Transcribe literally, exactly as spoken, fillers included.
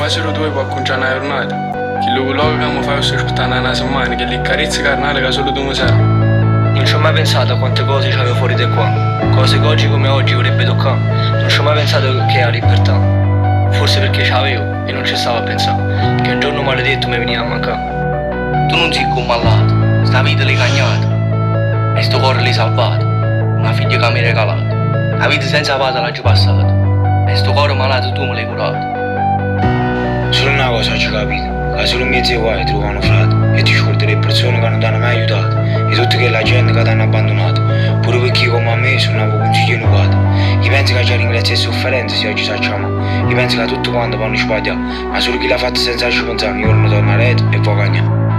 ma solo due può conciare una giornata. Che lo colloca che mi fai aspettare una settimana, che li carezze carnale che solo tu mi sai. Non ci ho mai pensato a quante cose c'avevo fuori da qua. Cose che oggi come oggi vorrebbe toccare. Non ci ho mai pensato che è la libertà. Forse perché ce l'avevo e non ci stavo a pensare. Che un giorno maledetto mi veniva a mancare. Tu non sei come malato, sta vita l'hai cagnata. E sto cuore l'hai salvato. Una figlia che mi hai regalato. La vita senza pace l'ha già passata. E sto cuore malato tu me l'hai curato. Solo una cosa ho capito, che solo miei zii guai trovano frate e ti scordi le persone che non ti hanno mai aiutato e tutta quella gente che ti hanno abbandonato, pure per chi come a me sono un consiglio educato. Io penso che ci ringrazia le sofferenze se oggi facciamo, io penso che tutto quanto vanno sbagliato, ma solo chi l'ha fatto senza ci pensare, io non tornerò e poi cagnare.